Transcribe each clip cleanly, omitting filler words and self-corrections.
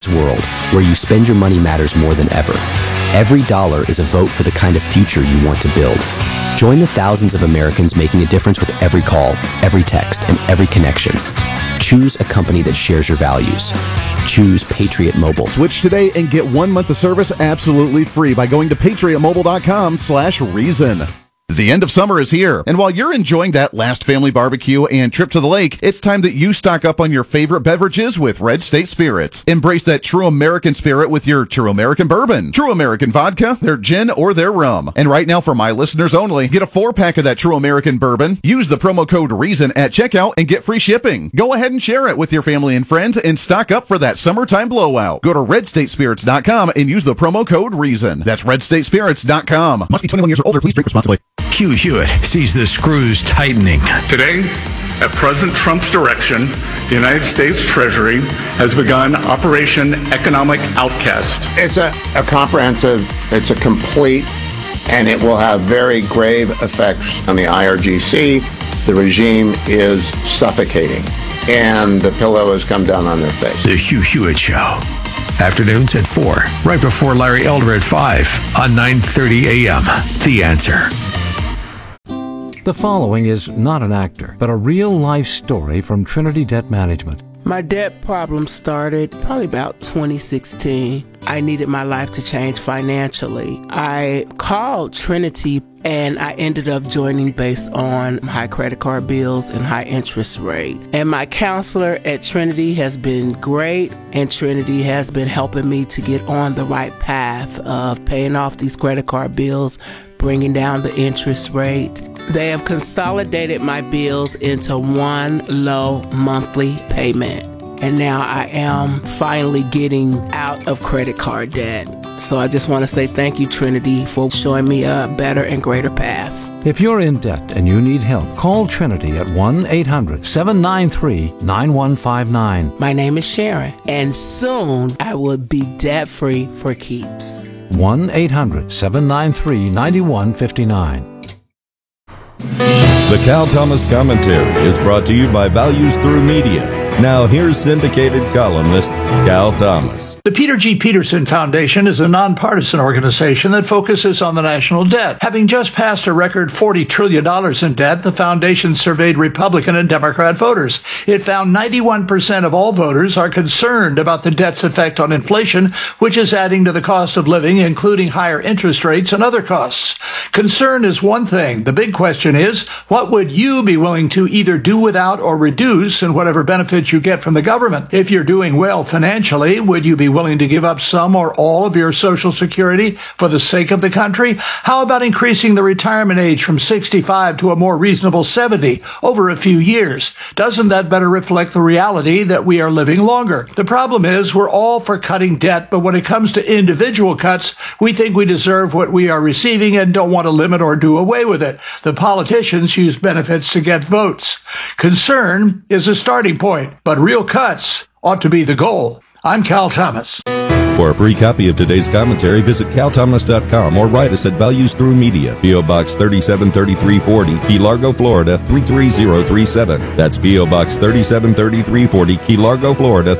world, where you spend your money matters more than ever. Every dollar is a vote for the kind of future you want to build. Join the thousands of Americans making a difference with every call, every text, and every connection. Choose a company that shares your values. Choose Patriot Mobile. Switch today and get 1 month of service absolutely free by going to patriotmobile.com/reason. The end of summer is here, and while you're enjoying that last family barbecue and trip to the lake, it's time that you stock up on your favorite beverages with Red State Spirits. Embrace that true American spirit with your True American Bourbon, True American Vodka, their gin, or their rum. And right now, for my listeners only, get a 4-pack of that True American Bourbon, use the promo code REASON at checkout, and get free shipping. Go ahead and share it with your family and friends and stock up for that summertime blowout. Go to redstatespirits.com and use the promo code REASON. That's redstatespirits.com. Must be 21 years or older. Please drink responsibly. Hugh Hewitt sees the screws tightening. Today, at President Trump's direction, the United States Treasury has begun Operation Economic Outcast. It's a comprehensive, it's a complete, and it will have very grave effects on the IRGC. The regime is suffocating, and the pillow has come down on their face. The Hugh Hewitt Show. Afternoons at 4, right before Larry Elder at 5 on 9:30 a.m. The Answer. The following is not an actor, but a real-life story from Trinity Debt Management. My debt problem started probably about 2016. I needed my life to change financially. I called Trinity and I ended up joining based on high credit card bills and high interest rate. And my counselor at Trinity has been great, and Trinity has been helping me to get on the right path of paying off these credit card bills, bringing down the interest rate. They have consolidated my bills into one low monthly payment. And now I am finally getting out of credit card debt. So I just want to say thank you, Trinity, for showing me a better and greater path. If you're in debt and you need help, call Trinity at 1-800-793-9159. My name is Sharon, and soon I will be debt-free for keeps. 1-800-793-9159. The Cal Thomas Commentary is brought to you by Values Through Media. Now here's syndicated columnist Cal Thomas. The Peter G. Peterson Foundation is a nonpartisan organization that focuses on the national debt. Having just passed a record $40 trillion in debt, the foundation surveyed Republican and Democrat voters. It found 91% of all voters are concerned about the debt's effect on inflation, which is adding to the cost of living, including higher interest rates and other costs. Concern is one thing. The big question is, what would you be willing to either do without or reduce in whatever benefits you get from the government? If you're doing well financially, would you be willing to give up some or all of your Social Security for the sake of the country? How about increasing the retirement age from 65 to a more reasonable 70 over a few years? Doesn't that better reflect the reality that we are living longer? The problem is we're all for cutting debt, but when it comes to individual cuts, we think we deserve what we are receiving and don't want to limit or do away with it. The politicians use benefits to get votes. Concern is a starting point, but real cuts ought to be the goal. I'm Cal Thomas. For a free copy of today's commentary, visit calthomas.com or write us at Values Through Media, P.O. Box 373340, Key Largo, Florida 33037. That's P.O. Box 373340, Key Largo, Florida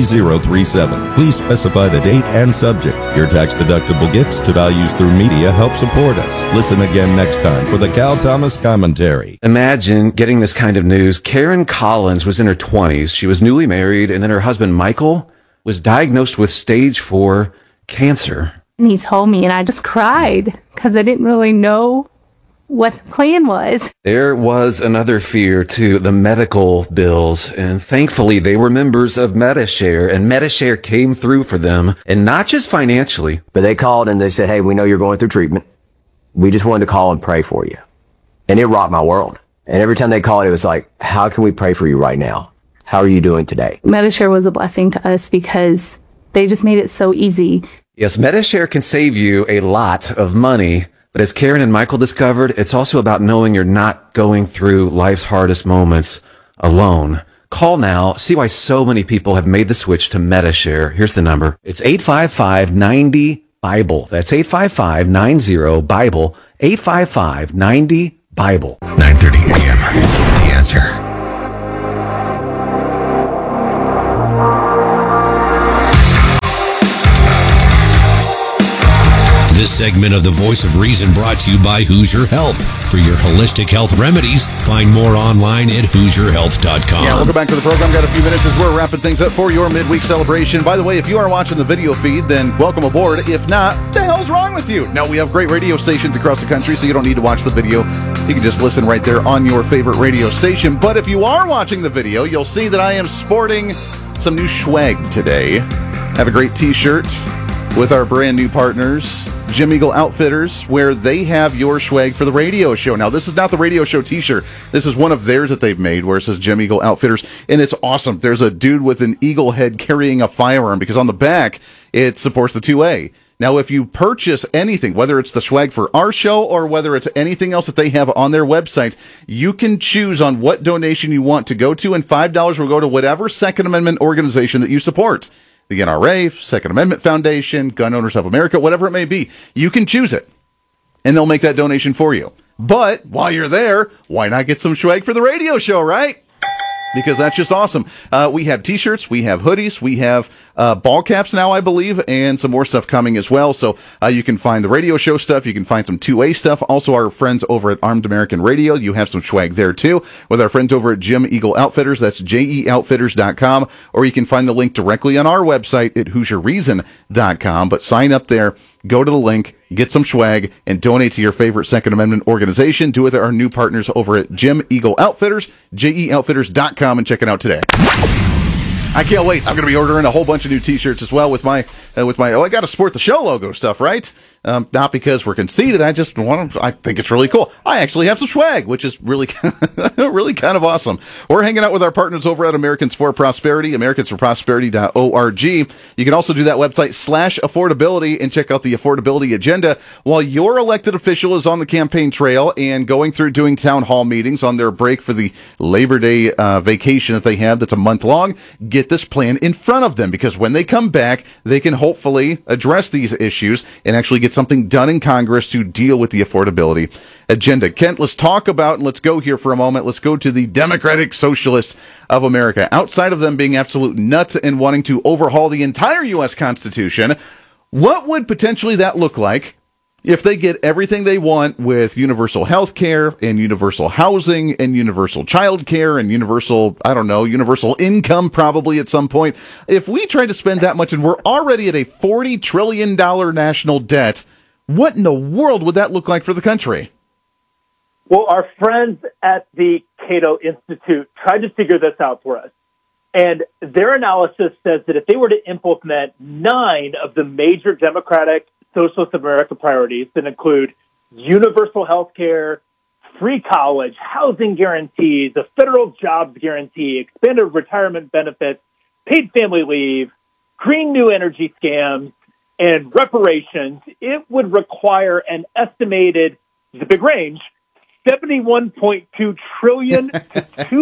33037. Please specify the date and subject. Your tax-deductible gifts to Values Through Media help support us. Listen again next time for the Cal Thomas Commentary. Imagine getting this kind of news. Karen Collins was in her 20s. She was newly married, and then her husband, Michael, was diagnosed with stage 4 cancer. And he told me, and I just cried because I didn't really know what the plan was. There was another fear, too, the medical bills. And thankfully, they were members of Medi-Share, and Medi-Share came through for them, and not just financially. But they called and they said, hey, we know you're going through treatment. We just wanted to call and pray for you. And it rocked my world. And every time they called, it was like, how can we pray for you right now? How are you doing today? Medi-Share was a blessing to us because they just made it so easy. Yes, Medi-Share can save you a lot of money, but as Karen and Michael discovered, it's also about knowing you're not going through life's hardest moments alone. Call now. See why so many people have made the switch to Medi-Share. Here's the number. It's 855-90-BIBLE. That's 855-90-BIBLE. 855-90-BIBLE. 9:30 a.m. The Answer. This segment of The Voice of Reason brought to you by Hoosier Health. For your holistic health remedies, find more online at HoosierHealth.com. Yeah, welcome back to the program. Got a few minutes as we're wrapping things up for your midweek celebration. By the way, if you are watching the video feed, then welcome aboard. If not, what the hell's wrong with you? No, we have great radio stations across the country, so you don't need to watch the video. You can just listen right there on your favorite radio station. But if you are watching the video, you'll see that I am sporting some new swag today. Have a great t-shirt with our brand new partners, Jim Eagle Outfitters, where they have your swag for the radio show. Now, this is not the radio show t-shirt. This is one of theirs that they've made where it says Jim Eagle Outfitters, and it's awesome. There's a dude with an eagle head carrying a firearm because on the back, it supports the 2A. Now, if you purchase anything, whether it's the swag for our show or whether it's anything else that they have on their website, you can choose on what donation you want to go to, and $5 will go to whatever Second Amendment organization that you support. The NRA, Second Amendment Foundation, Gun Owners of America, whatever it may be. You can choose it, and they'll make that donation for you. But while you're there, why not get some swag for the radio show, right? Because that's just awesome. We have t-shirts, we have hoodies, we have ball caps now, I believe, and some more stuff coming as well. So you can find the radio show stuff. You can find some 2A stuff. Also, our friends over at Armed American Radio, you have some swag there too. With our friends over at Jim Eagle Outfitters, that's JEOutfitters.com. Or you can find the link directly on our website at HoosierReason.com. But sign up there. Go to the link, get some swag, and donate to your favorite Second Amendment organization. Do it with our new partners over at Jim Eagle Outfitters, JEOutfitters.com, and check it out today. I can't wait. I'm going to be ordering a whole bunch of new t-shirts as well with my I got to sport the show logo stuff, right? Not because we're conceited. I think it's really cool. I actually have some swag, which is really, really kind of awesome. We're hanging out with our partners over at Americans for Prosperity, AmericansForProsperity.org. You can also do that website /affordability and check out the affordability agenda while your elected official is on the campaign trail and going through doing town hall meetings on their break for the Labor Day vacation that they have that's a month long. Get this plan in front of them because when they come back, they can hopefully address these issues and actually get something done in Congress to deal with the affordability agenda. Kent, let's talk about, and let's go here for a moment. Let's go to the Democratic Socialists of America. Outside of them being absolute nuts and wanting to overhaul the entire U.S. Constitution, what would potentially that look like if they get everything they want with universal health care and universal housing and universal child care and universal income probably at some point? If we try to spend that much and we're already at a $40 trillion national debt, what in the world would that look like for the country? Well, our friends at the Cato Institute tried to figure this out for us. And their analysis says that if they were to implement 9 of the major Democratic Socialist America priorities that include universal health care, free college, housing guarantees, a federal jobs guarantee, expanded retirement benefits, paid family leave, green new energy scams, and reparations, it would require an estimated, the big range, $71.2 trillion to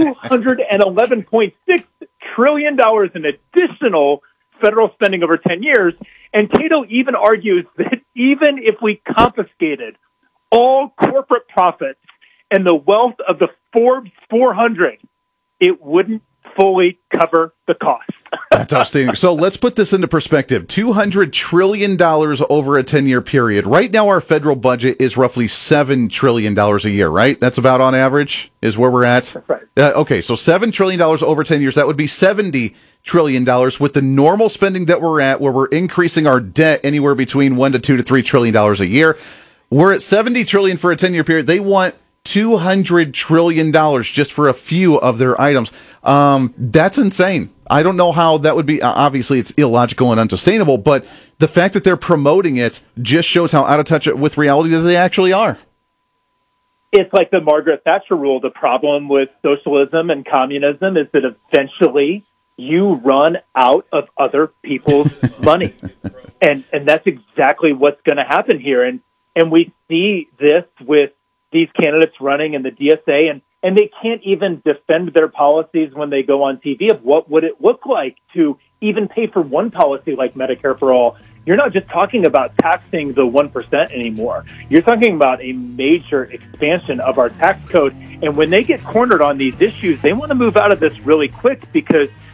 $211.6 trillion in additional federal spending over 10 years. And Cato even argues that even if we confiscated all corporate profits and the wealth of the Forbes 400, it wouldn't fully cover the cost. That's outstanding. So let's put this into perspective. $200 trillion over a 10-year period. Right now, our federal budget is roughly $7 trillion a year, right? That's about on average is where we're at. That's right. Okay, so $7 trillion over 10 years. That would be $70 trillion with the normal spending that we're at, where we're increasing our debt anywhere between $1 to $2 to $3 trillion a year. We're at $70 trillion for a 10-year period. They want $200 trillion just for a few of their items. That's insane. I don't know how that would be. Obviously, it's illogical and unsustainable, but the fact that they're promoting it just shows how out of touch with reality that they actually are. It's like the Margaret Thatcher rule. The problem with socialism and communism is that eventually you run out of other people's money. And that's exactly what's going to happen here. And we see this with these candidates running in the DSA, and they can't even defend their policies when they go on TV of what would it look like to even pay for one policy like Medicare for All. You're not just talking about taxing the 1% anymore. You're talking about a major expansion of our tax code. And when they get cornered on these issues, they want to move out of this really quick because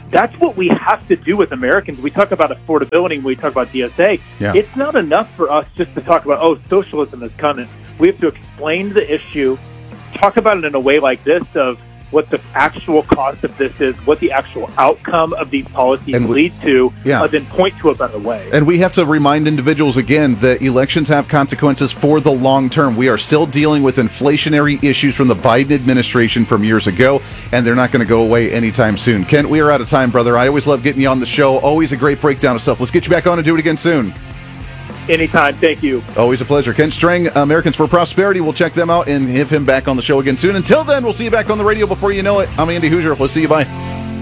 That's what we have to do with Americans. We talk about affordability when we talk about DSA. Yeah. It's not enough for us just to talk about, socialism is coming. We have to explain the issue, talk about it in a way like this of what the actual cost of this is, what the actual outcome of these policies lead to, then point to a better way. And we have to remind individuals again that elections have consequences for the long term. We are still dealing with inflationary issues from the Biden administration from years ago, and they're not going to go away anytime soon. Kent, we are out of time, brother. I always love getting you on the show. Always a great breakdown of stuff. Let's get you back on and do it again soon. Anytime. Thank you. Always a pleasure. Kent Strang, Americans for Prosperity. We'll check them out and have him back on the show again soon. Until then, we'll see you back on the radio before you know it. I'm Andy Hoosier. We'll see you. Bye.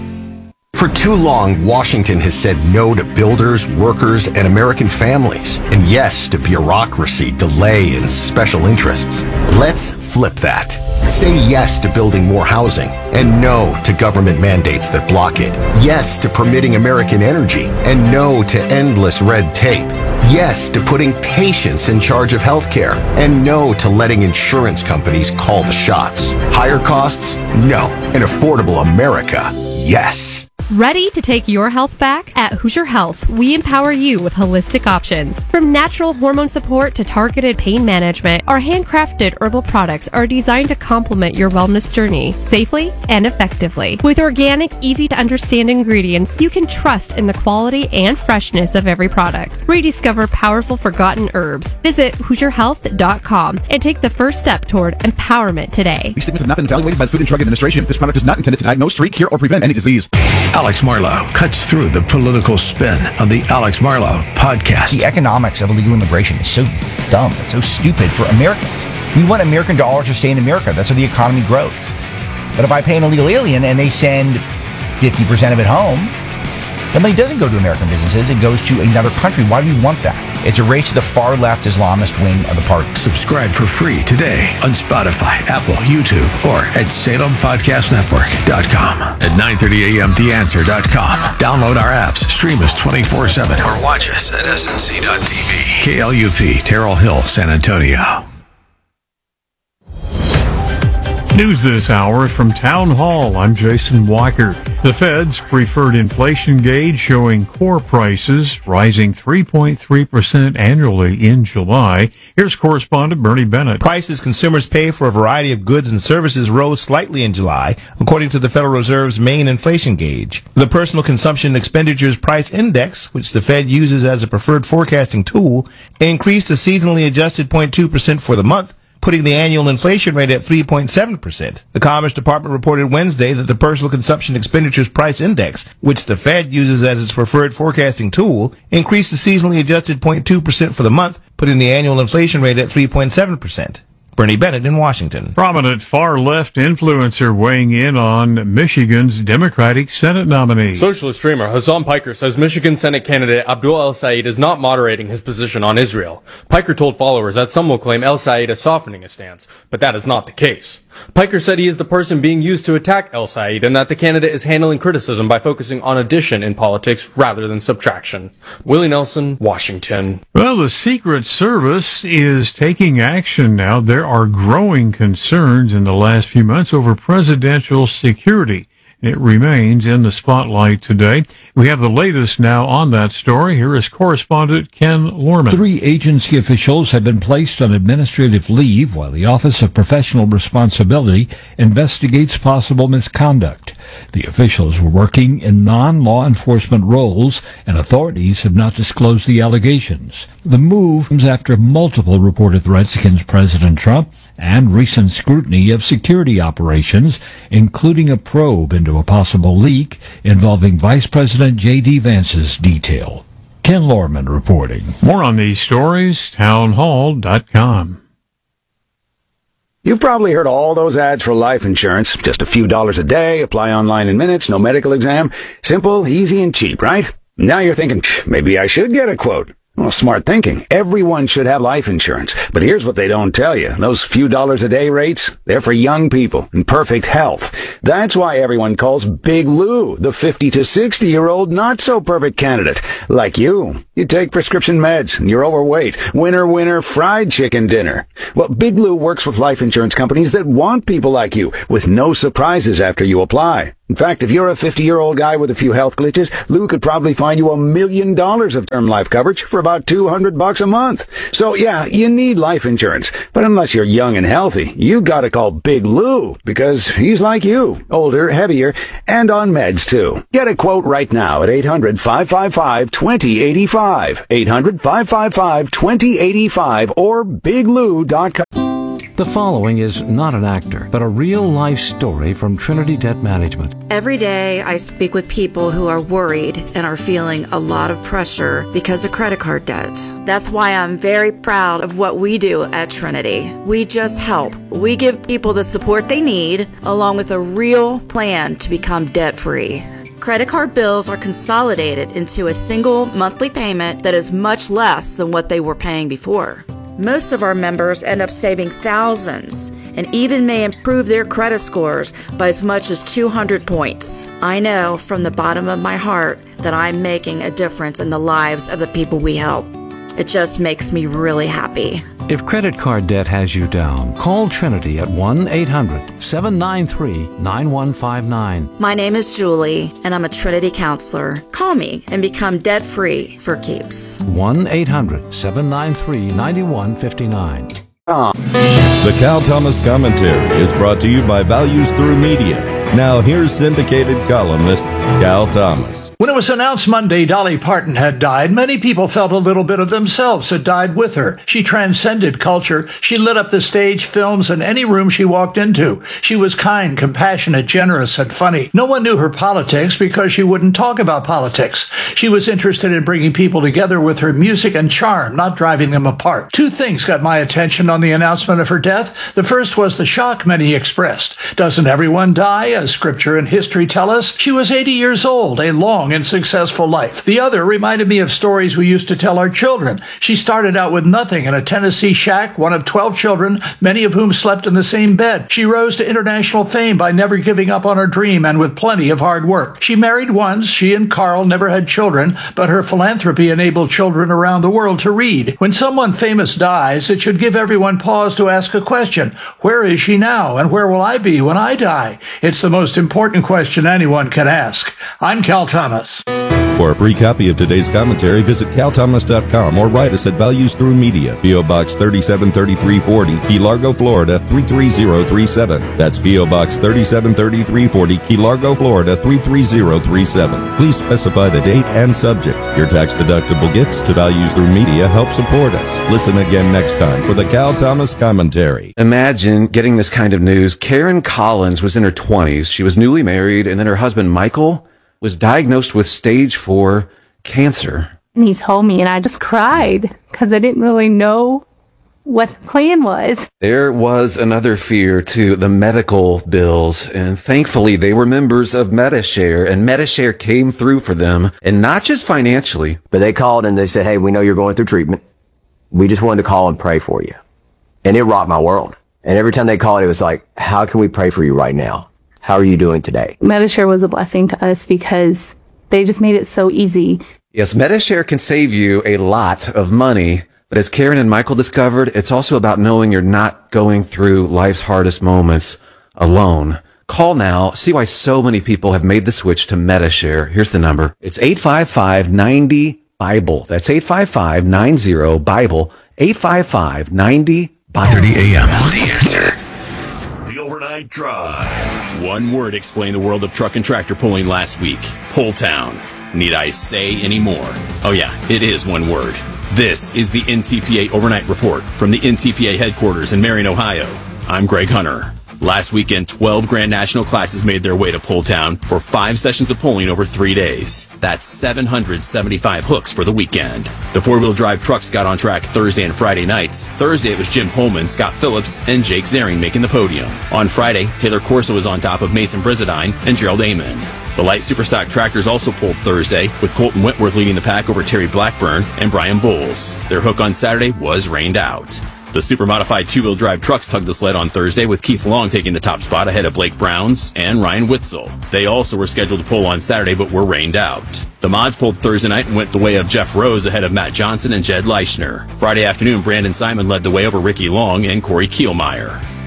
For too long, Washington has said no to builders, workers, and American families, and yes to bureaucracy, delay, and special interests. Let's flip that. Say yes to building more housing, and no to government mandates that block it. Yes to permitting American energy, and no to endless red tape. Yes to putting patients in charge of healthcare, and no to letting insurance companies call the shots. Higher costs? No. An affordable America? Yes. Ready to take your health back? At Hoosier Health, we empower you with holistic options. From natural hormone support to targeted pain management, our handcrafted herbal products are designed to complement your wellness journey safely and effectively. With organic, easy-to-understand ingredients, you can trust in the quality and freshness of every product. Rediscover powerful forgotten herbs. Visit HoosierHealth.com and take the first step toward empowerment today. These statements have not been evaluated by the Food and Drug Administration. This product is not intended to diagnose, treat, cure, or prevent any disease. Alex Marlow cuts through the political spin on the Alex Marlow podcast. The economics of illegal immigration is so dumb. It's so stupid for Americans. We want American dollars to stay in America. That's how the economy grows. But if I pay an illegal alien and they send 50% of it home, the money doesn't go to American businesses. It goes to another country. Why do we want that? It's a race to the far-left Islamist wing of the party. Subscribe for free today on Spotify, Apple, YouTube, or at SalemPodcastNetwork.com. At 9:30 a.m., TheAnswer.com. Download our apps, stream us 24/7, or watch us at SNC.TV. KLUP, Terrell Hill, San Antonio. News this hour from Town Hall. I'm Jason Walker. The Fed's preferred inflation gauge showing core prices rising 3.3% annually in July. Here's correspondent Bernie Bennett. Prices consumers pay for a variety of goods and services rose slightly in July, according to the Federal Reserve's main inflation gauge. The Personal Consumption Expenditures Price Index, which the Fed uses as a preferred forecasting tool, increased a seasonally adjusted 0.2% for the month, putting the annual inflation rate at 3.7%. The Commerce Department reported Wednesday that the Personal Consumption Expenditures Price Index, which the Fed uses as its preferred forecasting tool, increased the seasonally adjusted 0.2% for the month, putting the annual inflation rate at 3.7%. Bernie Bennett in Washington. Prominent far-left influencer weighing in on Michigan's Democratic Senate nominee. Socialist streamer Hasan Piker says Michigan Senate candidate Abdul El-Sayed is not moderating his position on Israel. Piker told followers that some will claim El-Sayed is softening his stance, but that is not the case. Piker said he is the person being used to attack El-Sayed and that the candidate is handling criticism by focusing on addition in politics rather than subtraction. Willie Nelson, Washington. Well, the Secret Service is taking action now. There are growing concerns in the last few months over presidential security. It remains in the spotlight today. We have the latest now on that story. Here is correspondent Ken Lorman. 3 agency officials have been placed on administrative leave while the Office of Professional Responsibility investigates possible misconduct. The officials were working in non-law enforcement roles, and authorities have not disclosed the allegations. The move comes after multiple reported threats against President Trump and recent scrutiny of security operations, including a probe into a possible leak involving Vice President J.D. Vance's detail. Ken Lorman reporting. More on these stories, townhall.com. You've probably heard all those ads for life insurance. Just a few dollars a day, apply online in minutes, no medical exam. Simple, easy, and cheap, right? Now you're thinking, maybe I should get a quote. Well, smart thinking. Everyone should have life insurance. But here's what they don't tell you. Those few dollars a day rates, they're for young people in perfect health. That's why everyone calls Big Lou the 50 to 60-year-old not-so-perfect candidate. Like you. You take prescription meds and you're overweight. Winner, fried chicken dinner. Well, Big Lou works with life insurance companies that want people like you with no surprises after you apply. In fact, if you're a 50-year-old guy with a few health glitches, Lou could probably find you $1 million of term life coverage for about $200 a month. So yeah, you need life insurance. But unless you're young and healthy, you gotta call Big Lou, because he's like you, older, heavier, and on meds too. Get a quote right now at 800-555-2085. 800-555-2085 or biglou.com. The following is not an actor, but a real-life story from Trinity Debt Management. Every day I speak with people who are worried and are feeling a lot of pressure because of credit card debt. That's why I'm very proud of what we do at Trinity. We just help. We give people the support they need, along with a real plan to become debt-free. Credit card bills are consolidated into a single monthly payment that is much less than what they were paying before. Most of our members end up saving thousands and even may improve their credit scores by as much as 200 points. I know from the bottom of my heart that I'm making a difference in the lives of the people we help. It just makes me really happy. If credit card debt has you down, call Trinity at 1-800-793-9159. My name is Julie, and I'm a Trinity counselor. Call me and become debt-free for keeps. 1-800-793-9159. The Cal Thomas Commentary is brought to you by Values Through Media. Now here's syndicated columnist Cal Thomas. When it was announced Monday Dolly Parton had died, many people felt a little bit of themselves had died with her. She transcended culture. She lit up the stage, films, and any room she walked into. She was kind, compassionate, generous, and funny. No one knew her politics because she wouldn't talk about politics. She was interested in bringing people together with her music and charm, not driving them apart. Two things got my attention on the announcement of her death. The first was the shock many expressed. Doesn't everyone die, as scripture and history tell us? She was 80 years old, a long and successful life. The other reminded me of stories we used to tell our children. She started out with nothing in a Tennessee shack, one of 12 children, many of whom slept in the same bed. She rose to international fame by never giving up on her dream and with plenty of hard work. She married once. She and Carl never had children, but her philanthropy enabled children around the world to read. When someone famous dies, it should give everyone pause to ask a question. Where is she now, and where will I be when I die? It's the most important question anyone can ask. I'm Cal Thomas. For a free copy of today's commentary, visit calthomas.com or write us at Values Through Media, P.O. Box 373340, Key Largo, Florida 33037. That's P.O. Box 373340, Key Largo, Florida 33037. Please specify the date and subject. Your tax-deductible gifts to Values Through Media help support us. Listen again next time for the Cal Thomas Commentary. Imagine getting this kind of news. Karen Collins was in her 20s. She was newly married, and then her husband, Michael, was diagnosed with stage 4 cancer. And he told me, and I just cried because I didn't really know what the plan was. There was another fear to the medical bills, and thankfully they were members of Medi-Share, and Medi-Share came through for them, and not just financially. But they called and they said, hey, we know you're going through treatment. We just wanted to call and pray for you. And it rocked my world. And every time they called, it was like, how can we pray for you right now? How are you doing today? Medi-Share was a blessing to us because they just made it so easy. Yes, Medi-Share can save you a lot of money, but as Karen and Michael discovered, it's also about knowing you're not going through life's hardest moments alone. Call now. See why so many people have made the switch to Medi-Share. Here's the number. It's 855-90-BIBLE. That's 855-90-BIBLE. 855-90-BIBLE. 30 a.m. The Answer. The Overnight Drive. One word explained the world of truck and tractor pulling last week. Pull Town. Need I say any more? Oh yeah, it is one word. This is the NTPA Overnight Report from the NTPA headquarters in Marion, Ohio. I'm Greg Hunter. Last weekend, 12 Grand National classes made their way to Pull Town for 5 sessions of pulling over 3 days. That's 775 hooks for the weekend. The four-wheel drive trucks got on track Thursday and Friday nights. Thursday, it was Jim Holman, Scott Phillips, and Jake Zaring making the podium. On Friday, Taylor Corso was on top of Mason Brizadine and Gerald Amon. The light superstock tractors also pulled Thursday, with Colton Whitworth leading the pack over Terry Blackburn and Brian Bowles. Their hook on Saturday was rained out. The super-modified two-wheel drive trucks tugged the sled on Thursday, with Keith Long taking the top spot ahead of Blake Browns and Ryan Witzel. They also were scheduled to pull on Saturday, but were rained out. The mods pulled Thursday night and went the way of Jeff Rose ahead of Matt Johnson and Jed Leischner. Friday afternoon, Brandon Simon led the way over Ricky Long and Corey Kielmeyer.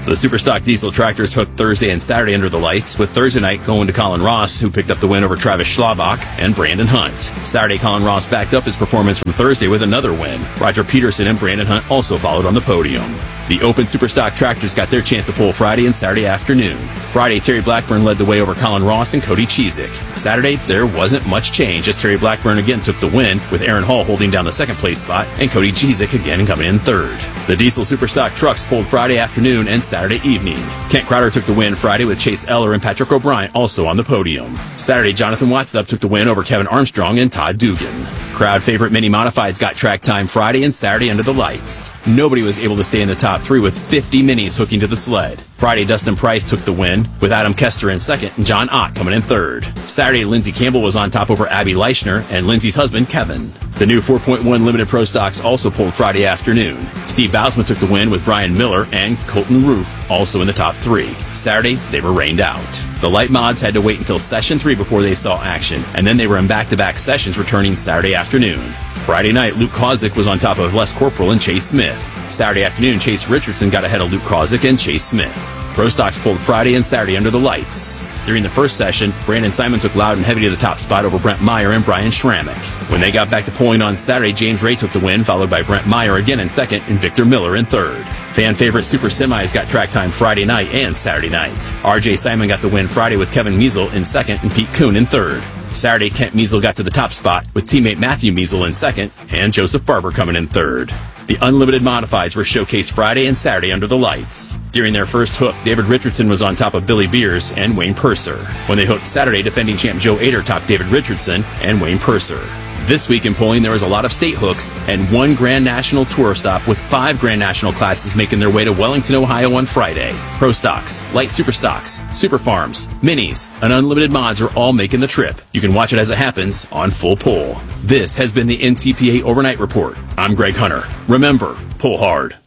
The Superstock Diesel tractors hooked Thursday and Saturday under the lights, with Thursday night going to Colin Ross, who picked up the win over Travis Schlabach and Brandon Hunt. Saturday, Colin Ross backed up his performance from Thursday with another win. Roger Peterson and Brandon Hunt also followed on the podium. The Open Superstock tractors got their chance to pull Friday and Saturday afternoon. Friday, Terry Blackburn led the way over Colin Ross and Cody Cheezick. Saturday, there wasn't much change as Terry Blackburn again took the win, with Aaron Hall holding down the second place spot and Cody Cheezick again coming in third. The Diesel Superstock trucks pulled Friday afternoon and Saturday evening. Kent Crowder took the win Friday with Chase Eller and Patrick O'Brien also on the podium. Saturday, Jonathan Watsup took the win over Kevin Armstrong and Todd Dugan. Crowd favorite Mini Modifieds got track time Friday and Saturday under the lights. Nobody was able to stay in the top three with 50 minis hooking to the sled. Friday, Dustin Price took the win, with Adam Kester in second and John Ott coming in third. Saturday, Lindsey Campbell was on top over Abby Leichner and Lindsey's husband, Kevin. The new 4.1 Limited Pro Stocks also pulled Friday afternoon. Steve Bousman took the win with Brian Miller and Colton Roof also in the top three. Saturday, they were rained out. The light mods had to wait until session 3 before they saw action, and then they were in back-to-back sessions returning Saturday afternoon. Friday night, Luke Kozik was on top of Les Corporal and Chase Smith. Saturday afternoon, Chase Richardson got ahead of Luke Kozik and Chase Smith. Pro Stocks pulled Friday and Saturday under the lights. During the first session, Brandon Simon took Loud and Heavy to the top spot over Brent Meyer and Brian Schrammick. When they got back to pulling on Saturday, James Ray took the win, followed by Brent Meyer again in second and Victor Miller in third. Fan favorite Super Semis got track time Friday night and Saturday night. RJ Simon got the win Friday with Kevin Measle in second and Pete Kuhn in third. Saturday, Kent Measle got to the top spot with teammate Matthew Measle in second and Joseph Barber coming in third. The Unlimited Modifieds were showcased Friday and Saturday under the lights. During their first hook, David Richardson was on top of Billy Beers and Wayne Purser. When they hooked Saturday, defending champ Joe Ader topped David Richardson and Wayne Purser. This week in pulling, there was a lot of state hooks and one Grand National Tour stop with 5 Grand National classes making their way to Wellington, Ohio on Friday. Pro Stocks, Light Super Stocks, Super Farms, Minis, and Unlimited Mods are all making the trip. You can watch it as it happens on Full Pull. This has been the NTPA Overnight Report. I'm Greg Hunter. Remember, pull hard.